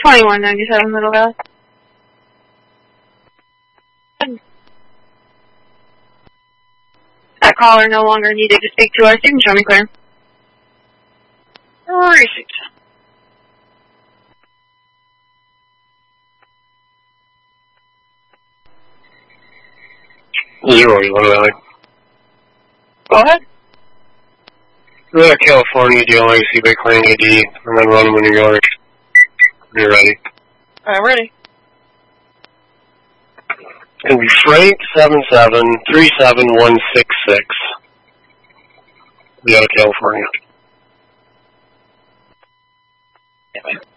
2197 Middle Valley. That caller no longer needed to speak to us. You can show me clear. Receipt. Zero, Valley. Go ahead. We're at California, DLAC by claim ID, and then run when you're ready. I'm ready. It's going to be Frank 7737166. Be out of California. Yeah,